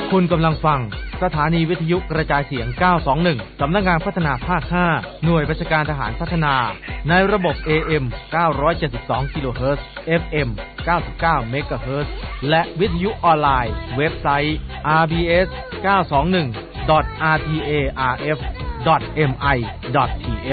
คุณกำลังฟังสถานีวิทยุกระจายเสียง 921 สำนักงานพัฒนาภาค 5 หน่วยบัญชาการทหารพัฒนาในระบบ AM 972 กิโลเฮิรตซ์ FM 99 เมกะเฮิรตซ์และวิทยุออนไลน์เว็บไซต์ rbs921.rtarf.mi.th